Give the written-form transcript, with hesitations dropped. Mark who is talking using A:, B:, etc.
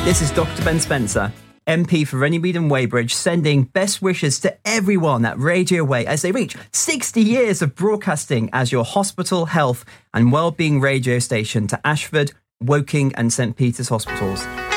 A: This is Dr. Ben Spencer, MP for Runnymede and Weybridge, sending best wishes to everyone at Radio Way as they reach 60 years of broadcasting as your hospital, health and wellbeing radio station to Ashford, Woking and St Peter's hospitals.